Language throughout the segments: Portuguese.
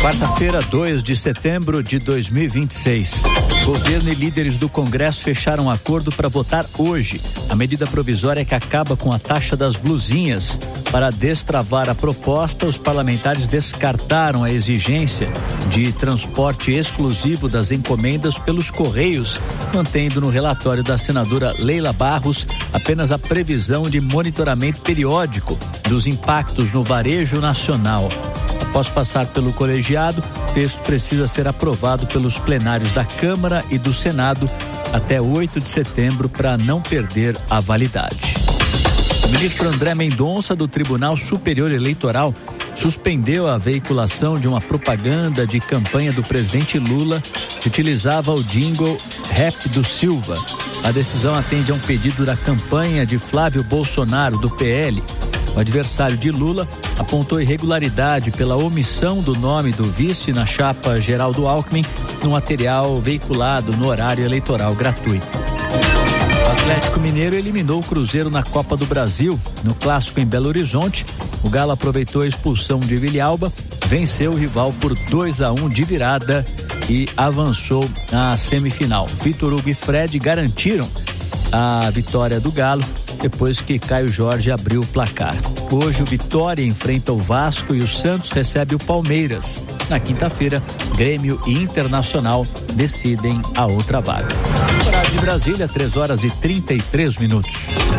Quarta-feira, 2 de setembro de 2026. Governo e líderes do Congresso fecharam um acordo para votar hoje a medida provisória que acaba com a taxa das blusinhas. Para destravar a proposta, os parlamentares descartaram a exigência de transporte exclusivo das encomendas pelos Correios, mantendo no relatório da senadora Leila Barros apenas a previsão de monitoramento periódico dos impactos no varejo nacional. Após passar pelo colegiado, o texto precisa ser aprovado pelos plenários da Câmara e do Senado até 8 de setembro para não perder a validade. O ministro André Mendonça, do Tribunal Superior Eleitoral, suspendeu a veiculação de uma propaganda de campanha do presidente Lula que utilizava o jingle Rap do Silva. A decisão atende a um pedido da campanha de Flávio Bolsonaro, do PL. O adversário de Lula apontou irregularidade pela omissão do nome do vice na chapa Geraldo Alckmin no material veiculado no horário eleitoral gratuito. O Atlético Mineiro eliminou o Cruzeiro na Copa do Brasil. No clássico em Belo Horizonte, o Galo aproveitou a expulsão de Villalba, venceu o rival por 2-1 de virada e avançou à semifinal. Vitor Hugo e Fred garantiram a vitória do Galo depois que Caio Jorge abriu o placar. Hoje o Vitória enfrenta o Vasco e o Santos recebe o Palmeiras. Na quinta-feira, Grêmio e Internacional decidem a outra vaga. Horário de Brasília, 3h33.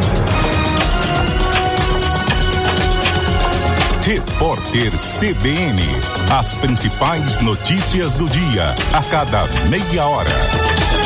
Repórter CBN. As principais notícias do dia, a cada meia hora.